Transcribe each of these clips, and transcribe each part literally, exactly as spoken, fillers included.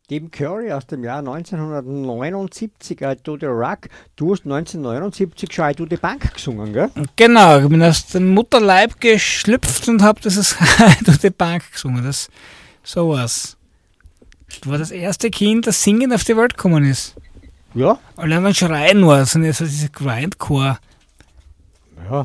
Tim Curry aus dem Jahr neunzehnhundertneunundsiebzig, I Do the Rock. Du hast neunzehnhundertneunundsiebzig schon I Do the Bank gesungen, gell? Genau, ich bin aus dem Mutterleib geschlüpft und habe dieses I Do the Bank gesungen. Das, so was. Das war das erste Kind, das singend auf die Welt gekommen ist. Ja. Alle anderen schreien nur, das sind jetzt so diese Grindcore Ja,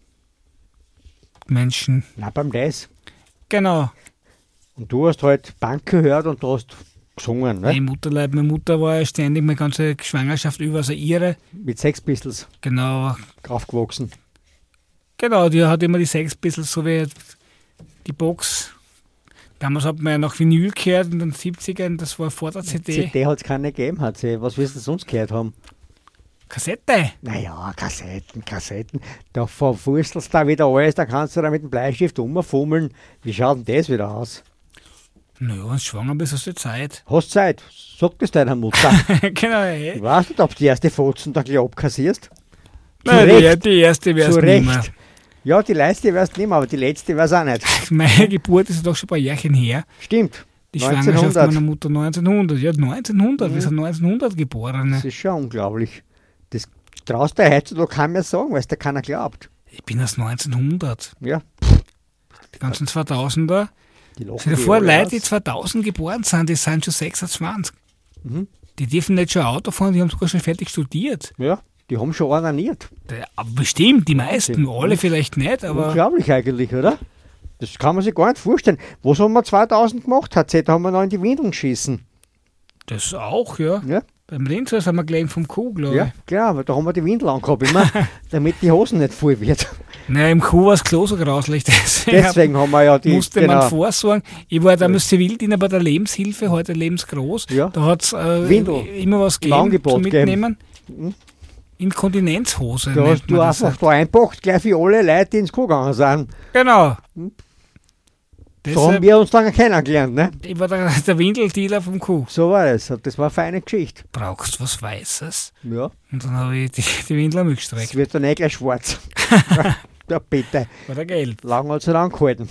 Menschen. na beim Das. Genau. Und du hast halt Bank gehört und du hast gesungen, ne? Im Mutterleib, meine Mutter war ja ständig meine ganze Schwangerschaft über, also ihre. Mit Sex Pistols Genau. aufgewachsen. Genau, die hat immer die Sex Pistols, so wie die Box. Damals hat man ja noch Vinyl gehört in den siebzigern, das war vor der C D. C D hat es keine gegeben, hat sie. Was wirst du sonst gehört haben? Kassette. Naja, Kassetten, Kassetten. Da verwurstelst du da wieder alles, da kannst du da mit dem Bleistift umfummeln. Wie schaut denn das wieder aus? Naja, wenn du schwanger bist, hast du Zeit. Hast Zeit? Sag das deiner Mutter. Genau, eh. Ich weiß nicht, ob du die erste Fotzen da gleich abkassierst. Zu Nein, Recht. die, die erste wäre es Zu nicht mehr. Recht. Ja, die letzte wär's nicht mehr, aber die letzte wär's auch nicht. Meine Geburt ist doch schon ein paar Jährchen her. Stimmt. Die Schwangerschaft neunzehnhundert. meiner Mutter neunzehnhundert. Ja, neunzehnhundert. Mhm. Wir sind neunzehnhundert geboren. Das ist schon unglaublich. Das traust du heutzutage keiner mehr sagen, weil es dir keiner glaubt. Ich bin aus neunzehnhundert. Ja, Die ganzen zweitausender. die lachen Stell dir die vor, alle Leute, aus. die zweitausend geboren sind, die sind schon sechsundzwanzig. Mhm. Die dürfen nicht schon Auto fahren, die haben sogar schon fertig studiert. Ja, die haben schon ordiniert. Der- aber Bestimmt, die meisten. Wahnsinn. Alle vielleicht nicht, aber Unglaublich eigentlich, oder? Das kann man sich gar nicht vorstellen. Was haben wir zweitausend gemacht? Hat da haben wir noch in die Windeln geschissen. das auch, ja. Ja, Beim Rindshaus haben wir gelernt vom Kuh, glaube ja klar, aber da haben wir die Windel angehabt immer, damit die Hosen nicht voll wird. ich. Nein, im Kuh war das Klo so grauslich. Deswegen Deswegen haben wir ja die. musste genau, man vorsorgen. Ich war damals Zivildiener bei der Lebenshilfe, heute lebensgroß. Ja. Da hat es äh, Windel. immer was Im gegeben Angebot zum gegeben. Mitnehmen. Mhm. Inkontinenzhose. Da nennt hast du man das. einfach da einpackt, gleich für alle Leute, die ins Kuh gegangen sind. Genau. Mhm. So Deshalb, haben wir uns dann kennengelernt, ne? ich war der, der Windeldealer vom Kuh. So war das. Und das war eine feine Geschichte. Brauchst du was Weißes? Ja, Und dann habe ich die, die Windel es mitgestreckt. wird dann eh gleich schwarz. Ja, bitte. Oder gelb. Lang hat es angehalten.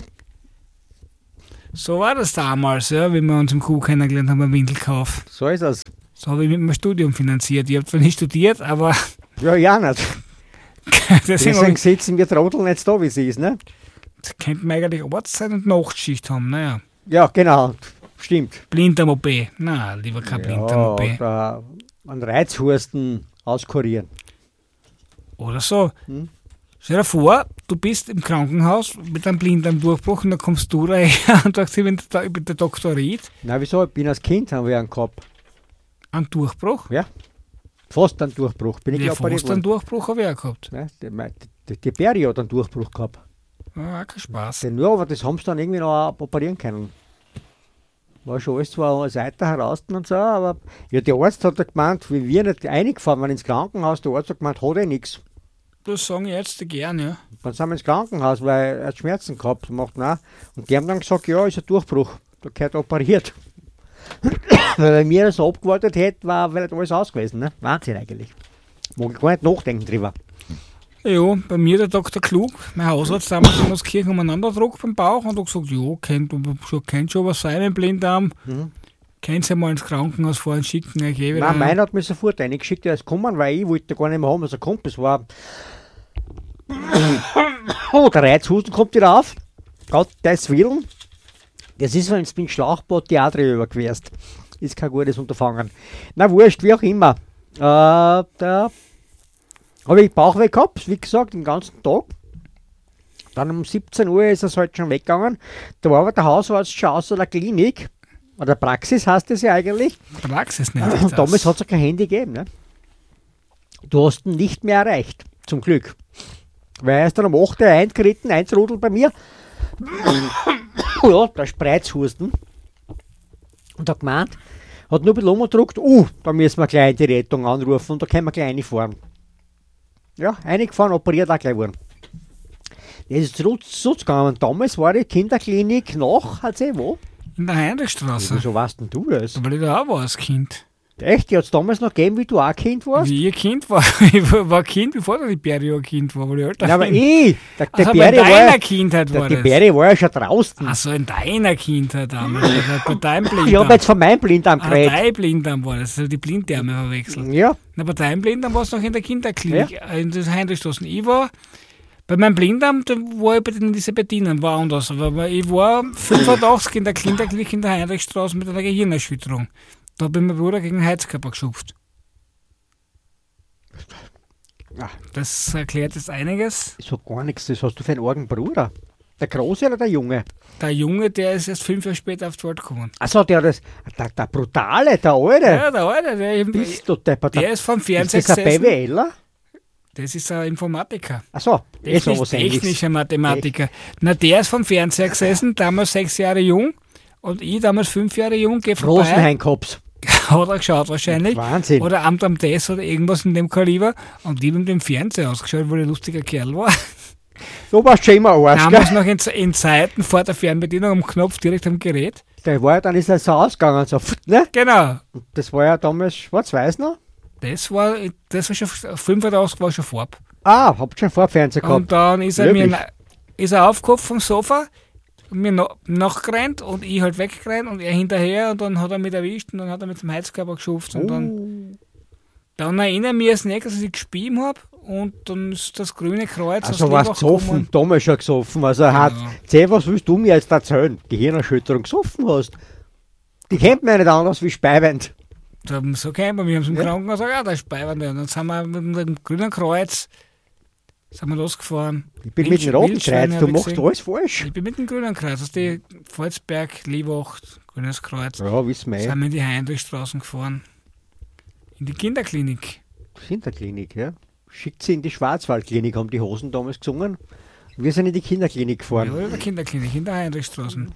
So war das damals, ja, wie wir uns im Kuh kennengelernt haben, beim Windelkauf. So ist es. So habe ich mit meinem Studium finanziert. Ich habe zwar nicht studiert, aber Ja, ja nicht. deswegen Deswegen sitzen wir Trotteln jetzt da, wie sie ist, ne? könnte man eigentlich Ortszeit und Nachtschicht haben. Naja, Ja, genau. Stimmt. Blinddarm-O P. Na, lieber kein Blinddarm-O P. Ja, oder einen Reizhusten auskurieren. Oder so. Hm? Stell dir vor, du bist im Krankenhaus mit einem Blinddarmdurchbruch und dann kommst du daher und sagst, ich bin der, ich bin der Doktor Ried. Na, wieso? Ich bin als Kind, haben wir einen gehabt. Ein Durchbruch? Fast einen Durchbruch. Bin ich Ja, operiert fast einen worden. Durchbruch habe ich auch gehabt. Ne? Die, die, die Peri hat einen Durchbruch gehabt. Ja, auch kein Spaß. Den nur, aber das haben sie dann irgendwie noch operieren können. War schon alles zwar als Seite heraus und so, aber ja, der Arzt hat ja gemeint, wie wir nicht eingefahren waren ins Krankenhaus, der Arzt hat gemeint, hat eh nichts. Das sagen Ärzte gern, ja. Dann sind wir ins Krankenhaus, weil er hat Schmerzen gehabt macht. Nein. Und die haben dann gesagt, ja, ist ein Durchbruch, da gehört operiert. Weil wenn wir das so abgewartet hätten, war wäre alles aus gewesen. Ne? Wahnsinn eigentlich. Mag ich gar nicht nachdenken drüber. Ja, bei mir der Doktor Klug, mein Hausarzt damals in Moskirchen, umeinander Druck beim Bauch und hat gesagt, ja, kennt, schon, kennt schon was sein, ein Blinddarm. Mhm. Könnt ihr mal ins Krankenhaus fahren, schicken, ich gebe Nein, meiner hat mich sofort reingeschickt, er ist gekommen, weil ich wollte gar nicht mehr haben, was er kommt. Das war. Oh, der Reizhusten kommt wieder auf. Gottes Willen. Das ist, wenn du den Schlauchboot die Adria überquerst. Ist kein gutes Unterfangen. Na, wurscht, wie auch immer. Äh, da habe ich Bauchweh gehabt, wie gesagt, den ganzen Tag. Dann um siebzehn Uhr ist es halt schon weggegangen. Da war aber der Hausarzt schon aus der Klinik. Oder Praxis heißt das ja eigentlich. Praxis nennt sich Und damals das. hat es ja kein Handy gegeben. Ne? Du hast ihn nicht mehr erreicht, zum Glück. Weil er ist dann um acht Uhr eingeritten, eintrudelt bei mir. Ja, der Spreizhusten. Und hat gemeint, hat nur ein bisschen umgedruckt, uh, da müssen wir gleich die Rettung anrufen und da können wir gleich reinfahren. Ja, reingefahren, operiert auch gleich worden. Das ist so gegangen. Damals war die Kinderklinik nach, hat sie wo? In der Heinrichstraße. Wieso weißt denn du das? Weil ich da auch war als Kind. Echt? Die hat es damals noch gegeben, wie du auch Kind warst? Wie ich Kind war. Ich war war Kind, bevor der Berry ein Kind war, weil ich älter Nein, aber bin. ich, der, der Also bei Berry war, deiner ja- Kindheit der, war der das. Berry war ja schon draußen. Achso, in deiner Kindheit damals. Also bei deinem Ich habe Blinddarm. jetzt von meinem Blinddarm Ah, geredet. dein Blinddarm war das. Also die Blinddarme verwechselt. Ja, Na, bei deinem Blinddarm warst du noch in der Kinderklinik, äh, in der Heinrichstraße. Ich war, bei meinem Blinddarm, da war ich bei den Elisabethinern, war anders. Aber ich war fünfundachtzig in der Kinderklinik in der Heinrichstraße mit einer Gehirnerschütterung. Da habe ich meinen Bruder gegen den Heizkörper geschupft. Ah. Das erklärt jetzt einiges. so gar nichts. Das hast du für einen argen Bruder. Der Große oder der Junge? Der Junge, der ist erst fünf Jahre später auf die Welt gekommen. Achso, der, das, der, der Brutale, der Alte. Ja, der Alte, der, Bist du deppert. der ist vom Fernseher Ist das ein gesessen. BWLer? Das ist ein Informatiker. Achso, eh Technisch, sowas ähnliches. technischer Mathematiker. Na, der ist vom Fernseher gesessen, damals sechs Jahre jung. Und ich damals fünf Jahre jung, geh vorbei. Rosenhainkops. Hat er geschaut wahrscheinlich. Wahnsinn. Oder Amt am Tess oder irgendwas in dem Kaliber. Und ich habe dem Fernseher ausgeschaut, weil er ein lustiger Kerl war. Du warst schon immer Arsch, Damals gell? noch in, in Zeiten vor der Fernbedienung am Knopf direkt am Gerät. Der war ja, dann ist er so ausgegangen, so, pft, ne? Genau. Das war ja damals schwarz-weiß noch. Das war, das war schon, fünfundachtzig war schon Farb. Ah, habt schon Vorfernseher gehabt. Und dann ist er, mir, Wirklich? ist er aufgehoben vom Sofa, mir no, nachgerannt und ich halt weggerannt und er hinterher und dann hat er mich erwischt und dann hat er mit dem Heizkörper geschupft und dann, Oh. dann erinnere ich mich erst nicht, dass ich gespielt habe und dann ist das grüne Kreuz Also aus warst Liebach gesoffen, gekommen. damals schon gesoffen. Also er hat, Genau. seh, was willst du mir jetzt erzählen? Gehirnerschütterung gesoffen hast. Die kennt man ja nicht anders wie Speiwend. Da haben so kennt man, wir haben es im Ja. Krankenhaus gesagt, ja, da ist Speiwand. Und dann sind wir mit dem grünen Kreuz sind wir losgefahren. Ich bin mit dem Wildsch- roten Wildschweine Kreuz, hab du ich machst gesehen. alles falsch. Ich bin mit dem grünen Kreuz, aus die Pfalzberg, Liebach, grünes Kreuz. Ja, wissen wir eh. Sind wir in die Heinrichstraßen gefahren. In die Kinderklinik. Kinderklinik, ja. Schickt sie in die Schwarzwaldklinik, haben die Hosen damals gesungen. Wir sind in die Kinderklinik gefahren. Ja, in der Kinderklinik, in der Heinrichstraßen.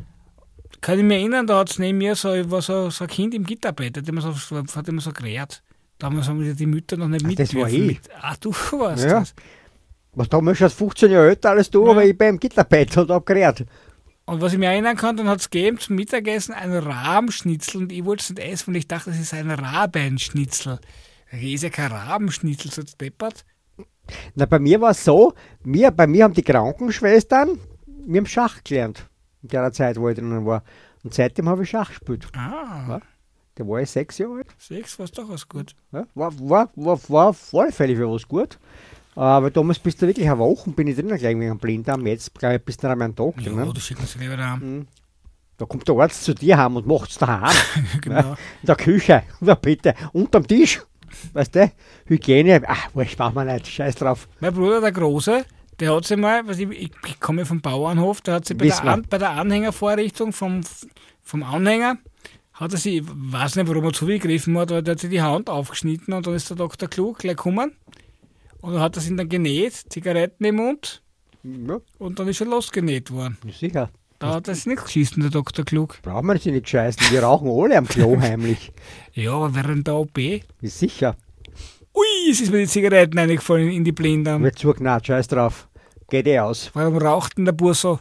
Kann ich mich erinnern, da hat es neben mir so, war so, so ein Kind im Gitterbett, hat immer so, hat immer so gerät. Damals haben wir die Mütter noch nicht Ach, mit. das war ich. Mit. Ah, du warst Ja. das. Was damals schon fünfzehn Jahre älter als du, Ja. aber ich bin im Gitterbett und hab gerät. Und was ich mir erinnern kann, dann hat es gegeben zum Mittagessen ein Rahmschnitzel und ich wollte es nicht essen, weil ich dachte, das ist ein Rabenschnitzel. Das ist ja kein Rabenschnitzel, so deppert. Na, bei mir war es so, wir, bei mir haben die Krankenschwestern, wir haben Schach gelernt. In der Zeit, wo ich drinnen war. Und seitdem habe ich Schach gespielt. Ah, Ja. Da war ich sechs Jahre alt. sechs war doch was gut. Ja, war, war, war, war auf alle Fälle für was gut. Aber damals bist du wirklich eine Woche, bin ich drinnen gleich wegen einem Blinddarm. Jetzt glaube ich, bist du einmal einen Tag Ja, drinnen. du schickst sie lieber da. Mhm. Da kommt der Arzt zu dir heim und macht es daheim. Genau. In der Küche. Na bitte. Unterm Tisch. Weißt du? Hygiene. Ach, wurscht, machen wir nicht. Scheiß drauf. Mein Bruder, der Große, der hat sich mal, was ich, ich, ich komme vom Bauernhof, der hat sich bei Wissen der, wir. An, bei der Anhängervorrichtung vom, vom Anhänger, hat er sich, ich weiß nicht, warum er zugegriffen hat, aber der hat sich die Hand aufgeschnitten und dann ist der Doktor Klug gleich gekommen und dann hat er sich dann genäht, Zigaretten im Mund Ja, und dann ist er losgenäht worden. sicher. Da hat er sich nicht geschissen, der Doktor Klug. Brauchen wir sich nicht scheißen. Wir rauchen alle am Klo heimlich. Ja, aber während der O P, Ist sicher. ui, es ist mir die Zigaretten reingefallen in die Blinddarm. Wird zugenäht. Scheiß drauf. Geht eh aus. Warum raucht denn der Bur so?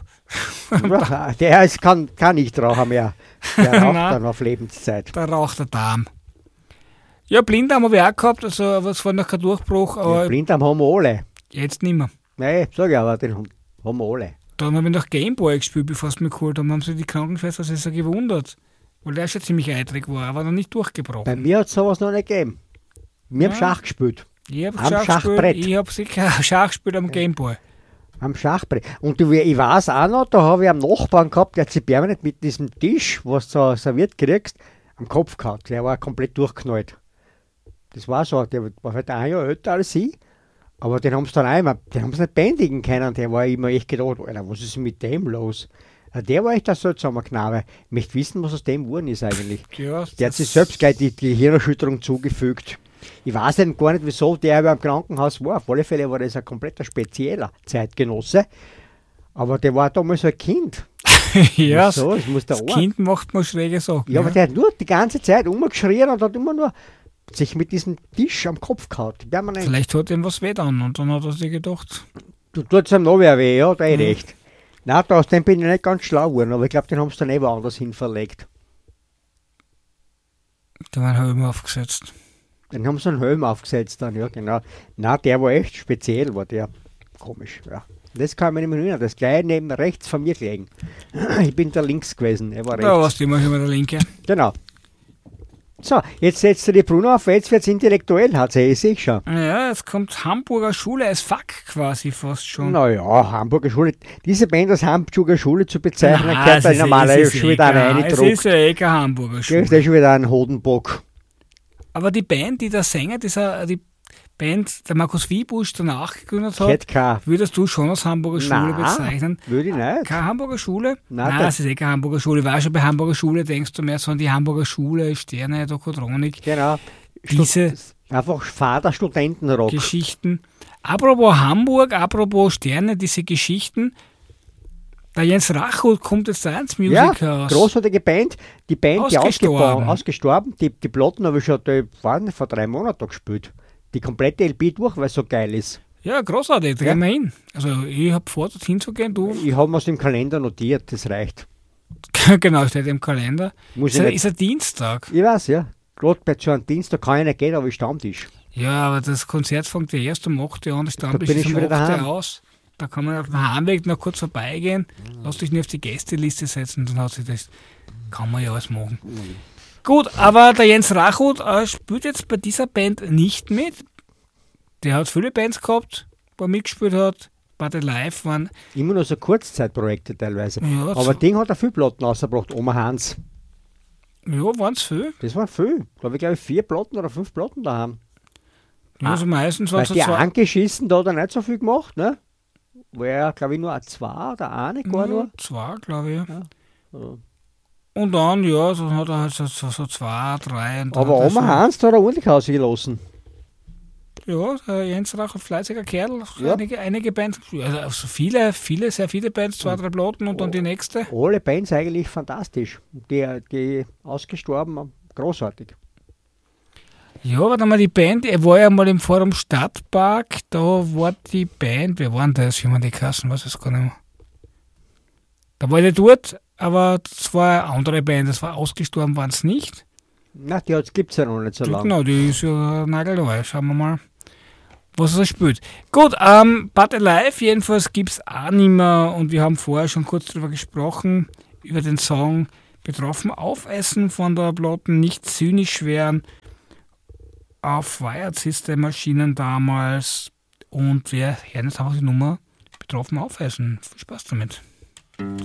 Ja, der ist, kann, kann nicht rauchen mehr. Der raucht Nein. dann auf Lebenszeit. Da raucht der Darm. Ja, Blinddarm habe ich auch gehabt, also aber es war noch kein Durchbruch, Ja, aber Blinddarm haben wir alle. jetzt nicht mehr. Nein, sag ich aber, den haben wir alle. Dann habe ich noch Gameboy gespielt, bevor es mir geholt haben. Haben sich die Krankenschwester sich so gewundert. Weil der schon ziemlich eitrig war, aber noch nicht Bei durchgebrochen. mir hat es sowas noch nicht gegeben. Wir haben Ja. Schach gespielt. Ich habe am Schach Schachbrett. gespielt, ich habe sicher Schach gespielt am Gameboy. Am Schachbrett. Und du, ich weiß auch noch, da habe ich einen Nachbarn gehabt, der hat sich permanent mit diesem Tisch, was du so serviert kriegst, am Kopf gehabt. Der war komplett durchgeknallt. Das war so, der war halt ein Jahr älter als ich, aber den haben sie dann auch immer, den haben sie nicht bändigen können. Der war immer echt gedacht, Alter, was ist mit dem los? Ja, der war echt ein seltsamer Knabe. Ich möchte wissen, was aus dem geworden ist eigentlich. Ja, Der hat sich selbst gleich die, die Hirnerschütterung zugefügt. Ich weiß nicht, gar nicht, wieso der aber im Krankenhaus war. Auf alle Fälle war das ein kompletter spezieller Zeitgenosse. Aber der war damals ein Kind. ja, so, das muss der das Arzt. Kind macht mal schräge Sachen. Ja, aber der hat nur die ganze Zeit umgeschrien und hat immer nur sich mit diesem Tisch am Kopf gehauen. Permanent. Vielleicht hat ihm was weh an und dann hat er sich gedacht, Du tust ihm noch wer weh, ja, da eh Mhm. recht. Nein, da aus dem bin ich nicht ganz schlau geworden, aber ich glaube, den haben sie dann eh woanders hin verlegt. Da waren Helme aufgesetzt. Dann haben sie einen Helm aufgesetzt dann, ja genau. Na, der war echt speziell, war der. Komisch, ja. Das kann ich mir nicht mehr erinnern. Das gleich neben rechts von mir gelegen. Ich bin da links gewesen, er war rechts. Da warst du immer schon mal der Linke. Genau. So, jetzt setzt er die Bruno auf, jetzt wird es intellektuell, hat sie, sehe ich schon. Ja, jetzt kommt Hamburger Schule als Fuck quasi fast schon. Naja, Hamburger Schule. Diese Band als Hamburger Schule zu bezeichnen, Nein, gehört es da ist- normaler es ist schon wieder eh kein- eine Es Druck. ist ja eh keine Hamburger Das Schule. ist schon wieder ein Hodenbock. Aber die Band, die der Sänger, dieser, die Band, der Markus Wiebusch danach gegründet hat, Hätte kein. würdest du schon als Hamburger Schule Nein, bezeichnen? würde ich nicht. Keine Hamburger Schule? Nein, Nein, das- das ist eh keine Hamburger Schule. Weil schon bei Hamburger Schule denkst du mehr so an die Hamburger Schule, Sterne, Tokotronik, Genau. diese Stud- Einfach Vater Studentenrock. Geschichten. Apropos Hamburg, apropos Sterne, diese Geschichten. Der Jens Rachut kommt jetzt da ins Ja, Musikhaus. großartige Band. Die Band, die Ausgestorben. ausgestorben, ausgestorben. Die, die Platten habe ich schon die waren vor drei Monaten gespielt. Die komplette L P durch, weil es so geil ist. Ja, großartig, da Ja. gehen wir hin. Also ich habe vor, dorthin zu gehen, du. Ich habe mir es im Kalender notiert, das reicht. Genau, steht im Kalender. Muss Ist ich, ein, nicht, ist ein Dienstag. ich weiß, ja. Gerade bei so einem Dienstag kann ich nicht gehen, aber ich Stammtisch. Ja, aber das Konzert fängt ja erst um acht Uhr an, das Stammtisch bin ich ist um schon wieder acht Uhr daheim. aus. Da kann man auf dem Heimweg noch kurz vorbeigehen, lass dich nicht auf die Gästeliste setzen, dann hat sich das, kann man ja alles machen. Gut, aber der Jens Rachut äh, spielt jetzt bei dieser Band nicht mit. Der hat viele Bands gehabt, wo er mitgespielt hat. Bei The Live waren, Immer nur so Kurzzeitprojekte teilweise. ja, Aber so, Ding hat er viel Platten rausgebracht, Oma Hans. ja waren es viel. Das waren viel. Da habe ich glaube ich vier Platten oder fünf Platten daheim. Ja, also meistens waren Weil es so die zwei. angeschissen, da hat er nicht so viel gemacht, ne? War ja, glaube ich, nur ein zwei oder eine gar Ja, nur. zwei, glaube ich. Ja. Und dann, ja, so hat er halt so, so, so zwei, drei. Und dann Aber hat er Oma so, Hans, da hat er ordentlich ausgelassen. Ja, der Jens Rach, ein fleißiger Kerl, Ja. einige, einige Bands, also viele, viele, sehr viele Bands, zwei, drei Platten und dann die nächste. Alle Bands eigentlich fantastisch. Die, die ausgestorben, großartig. Ja, warte mal, die Band, er war ja mal im Forum Stadtpark, da war die Band, wer waren das, wie man die Kassen, weiß ich gar nicht mehr. Da war der dort, aber das war eine andere Band, das war ausgestorben, waren es nicht. Na, die gibt es ja noch nicht so lange. Genau, die ist ja nagelneu, schauen wir mal, was er spielt. Gut, ähm, But Alive jedenfalls gibt es auch nicht mehr und wir haben vorher schon kurz darüber gesprochen, über den Song Betroffen aufessen von der Platten, nicht zynisch werden, auf Wired System Maschinen damals und wir hören jetzt einfach die Nummer Betroffen aufessen. Viel Spaß damit.